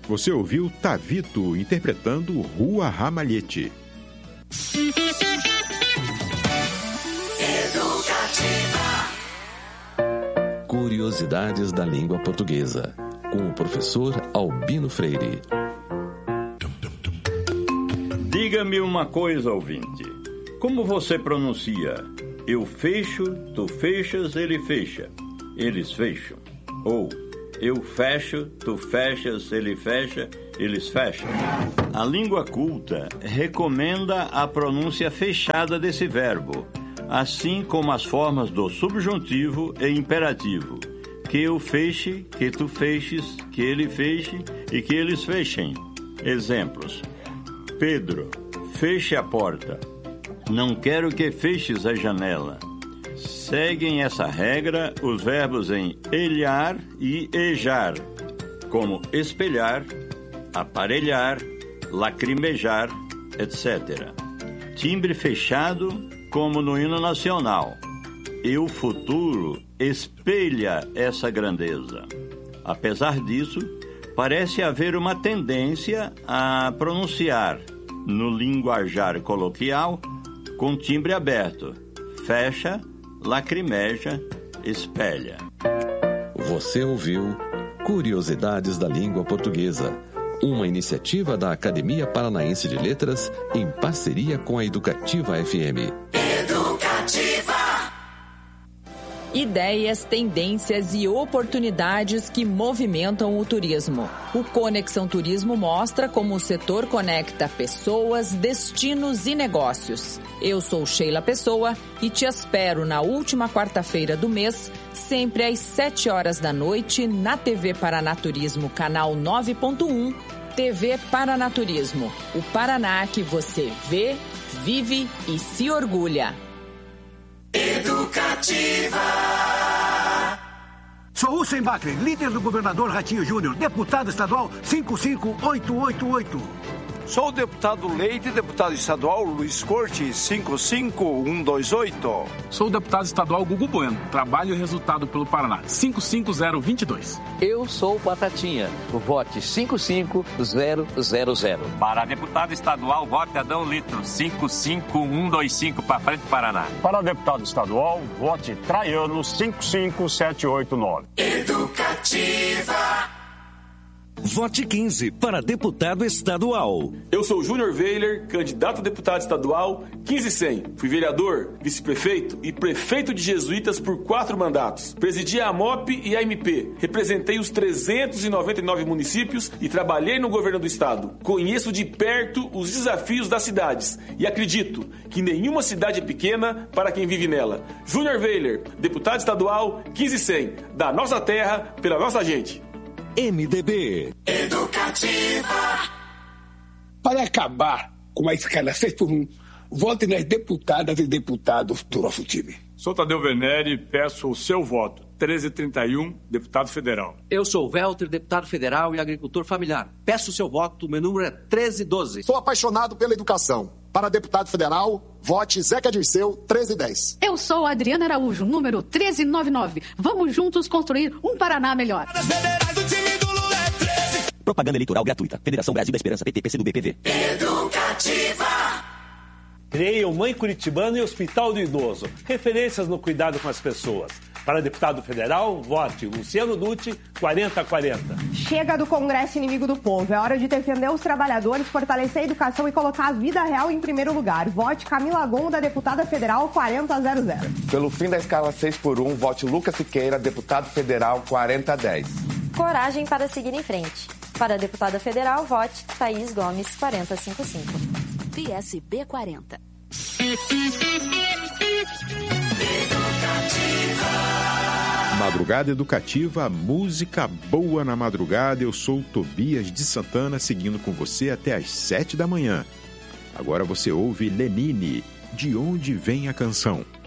Você ouviu Tavito interpretando Rua Ramalhete. Curiosidades da língua portuguesa, com o professor Albino Freire. Diga-me uma coisa, ouvinte. Como você pronuncia? Eu fecho, tu fechas, ele fecha. Eles fecham. Ou eu fecho, tu fechas, ele fecha, eles fecham. A língua culta recomenda a pronúncia fechada desse verbo, assim como as formas do subjuntivo e imperativo. Que eu feche, que tu feches, que ele feche e que eles fechem. Exemplos. Pedro, feche a porta. Não quero que feches a janela. Seguem essa regra os verbos em elhar e ejar, como espelhar, aparelhar, lacrimejar, etc. Timbre fechado, como no hino nacional. E o futuro espelha essa grandeza. Apesar disso, parece haver uma tendência a pronunciar, no linguajar coloquial, com timbre aberto. Fecha, lacrimeja, espelha. Você ouviu Curiosidades da Língua Portuguesa, uma iniciativa da Academia Paranaense de Letras em parceria com a Educativa FM. Ideias, tendências e oportunidades que movimentam o turismo. O Conexão Turismo mostra como o setor conecta pessoas, destinos e negócios. Eu sou Sheila Pessoa e te espero na última quarta-feira do mês, sempre às 7 horas da noite, na TV Paranaturismo, canal 9.1, TV Paranaturismo. O Paraná que você vê, vive e se orgulha. Educativa. Sou Hussein Bakri, líder do governador Ratinho Júnior, deputado estadual 55888. Sou o deputado Leite, deputado estadual Luiz Corte, 55128. Sou o deputado estadual Gugu Bueno, trabalho e resultado pelo Paraná, 55022. Eu sou o Batatinha, o vote 55000. Para deputado estadual, vote Adão Litro, 55125, para frente do Paraná. Para deputado estadual, vote Traiano, 55789. Educativa. Vote 15 para deputado estadual. Eu sou Júnior Weiler, candidato a deputado estadual 15100. Fui vereador, vice-prefeito e prefeito de Jesuítas por 4 mandatos. Presidi a AMOP e a MP. Representei os 399 municípios e trabalhei no governo do estado. Conheço de perto os desafios das cidades e acredito que nenhuma cidade é pequena para quem vive nela. Júnior Weiler, deputado estadual 15100. Da nossa terra, pela nossa gente. MDB Educativa. Para acabar com a escala 6x1, vote nas deputadas e deputados do nosso time. Sou Tadeu Venere e peço o seu voto. 1331, deputado federal. Eu sou Welter, deputado federal e agricultor familiar. Peço o seu voto, meu número é 1312. Sou apaixonado pela educação. Para deputado federal, vote Zeca Dirceu, 1310. Eu sou Adriana Araújo, número 1399. Vamos juntos construir um Paraná melhor. Propaganda eleitoral gratuita. Federação Brasil da Esperança, PT, PCdoB, PV. Educativa. Criei o Mãe Curitibana e Hospital do Idoso. Referências no cuidado com as pessoas. Para deputado federal, vote Luciano Dutti, 4040. Chega do Congresso inimigo do povo. É hora de defender os trabalhadores, fortalecer a educação e colocar a vida real em primeiro lugar. Vote Camila Gonda, deputada federal, 4000. Pelo fim da escala 6x1, vote Lucas Siqueira, deputado federal, 4010. Coragem para seguir em frente. Para deputada federal, vote Thaís Gomes, 4055. PSB 40. Madrugada Educativa, música boa na madrugada. Eu sou Tobias de Santana, seguindo com você até às 7 da manhã. Agora você ouve Lenine, De Onde Vem a Canção.